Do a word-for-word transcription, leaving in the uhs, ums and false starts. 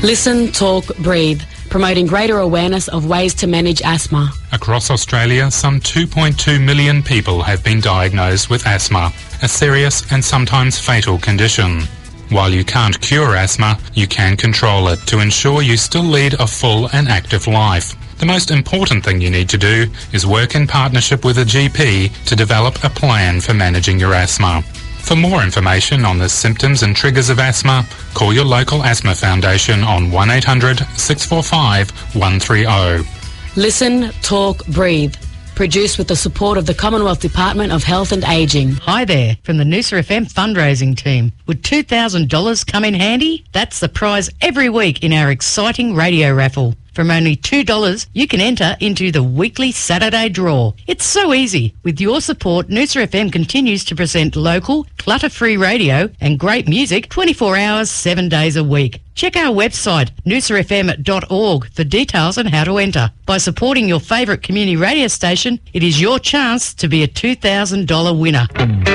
Listen, talk, breathe, promoting greater awareness of ways to manage asthma. Across Australia, some two point two million people have been diagnosed with asthma, a serious and sometimes fatal condition. While you can't cure asthma, you can control it to ensure you still lead a full and active life. The most important thing you need to do is work in partnership with a G P to develop a plan for managing your asthma. For more information on the symptoms and triggers of asthma, call your local asthma foundation on one eight hundred six four five one three zero. Listen, talk, breathe. Produced with the support of the Commonwealth Department of Health and Ageing. Hi there, from the Noosa F M fundraising team. Would two thousand dollars come in handy? That's the prize every week in our exciting radio raffle. From only two dollars, you can enter into the weekly Saturday draw. It's so easy. With your support, Noosa F M continues to present local, clutter-free radio and great music twenty-four hours, seven days a week. Check our website, noosa f m dot org, for details on how to enter. By supporting your favourite community radio station, it is your chance to be a two thousand dollars winner.